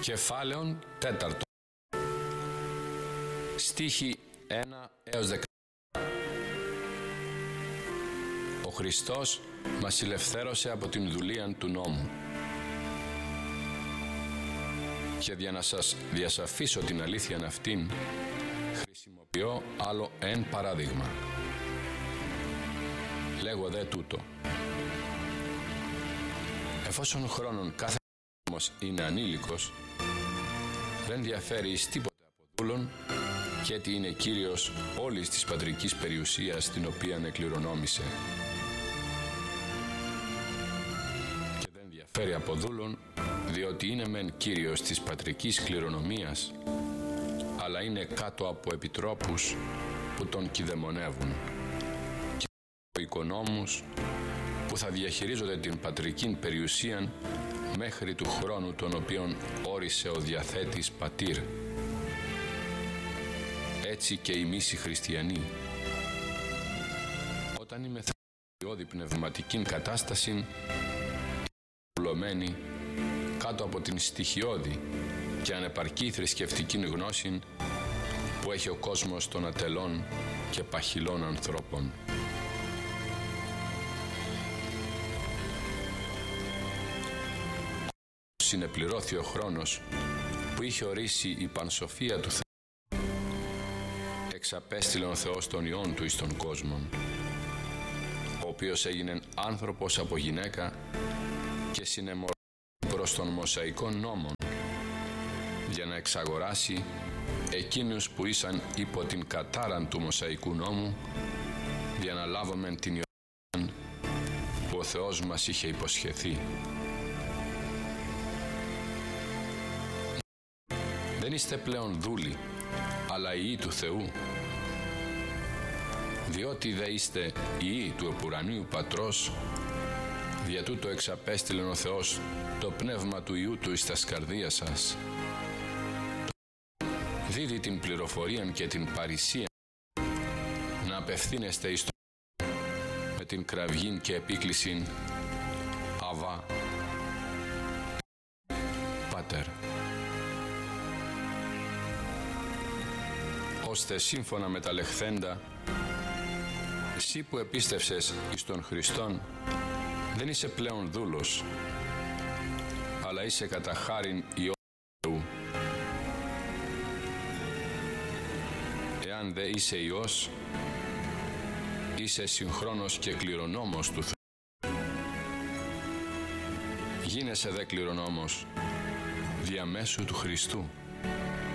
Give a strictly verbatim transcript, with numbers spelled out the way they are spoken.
Κεφάλαιον τέταρτο. Στίχοι ένα έως δεκαεπτά. Ο Χριστός μας ελευθέρωσε από την δουλεία του νόμου. Και για να σας διασαφίσω την αλήθεια αυτήν, χρησιμοποιώ άλλο εν παράδειγμα. Λέγω δε τούτο. Εφόσον χρόνον κάθε όμως είναι ανήλικος, δεν διαφέρει εις τίποτε από δούλον, και ότι είναι κύριος όλης της πατρικής περιουσίας την οποία εκληρονόμησε. Και δεν διαφέρει από δούλον, διότι είναι μεν κύριος της πατρικής κληρονομίας, αλλά είναι κάτω από επιτρόπους που τον κηδεμονεύουν και από οικονόμους που θα διαχειρίζονται την πατρική περιουσία μέχρι του χρόνου τον οποίον όρισε ο διαθέτης πατήρ. Έτσι και εμείς οι χριστιανοί, όταν είμαι θεμελιώδη πνευματική κατάσταση, πουλωμένη κάτω από την στοιχειώδη και ανεπαρκή θρησκευτική γνώση που έχει ο κόσμος των ατελών και παχυλών ανθρώπων. Συνεπληρώθη ο χρόνος που είχε ορίσει η πανσοφία του Θεού, εξαπέστειλε ο Θεός τον Υιόν του εις τον κόσμο, ο οποίος έγινε άνθρωπος από γυναίκα και συνεμορφώθηκε προς τον Μωσαϊκόν νόμον, για να εξαγοράσει εκείνους που ήσαν υπό την κατάραν του Μωσαϊκού νόμου, για να λάβουμε την Υιόν που ο Θεός μας είχε υποσχεθεί. Δεν είστε πλέον δούλοι, αλλά ιοί του Θεού, διότι δε είστε ιοί του επουρανίου Πατρός, δια τούτο εξαπέστειλεν ο Θεός το πνεύμα του Υιού του εις τας καρδίας σας. Δίδει την πληροφορία και την παρησία να απευθύνεστε εις το με την κραυγήν και επίκλησιν Αβά, Πάτερ, ώστε σύμφωνα με τα λεχθέντα, εσύ που επίστευσες εις τον Χριστόν, δεν είσαι πλέον δούλος, αλλά είσαι κατά χάριν Υιός του Θεού. Εάν δε είσαι Υιός, είσαι συγχρόνως και κληρονόμος του Θεού. Γίνεσαι δε κληρονόμος διαμέσου του Χριστού.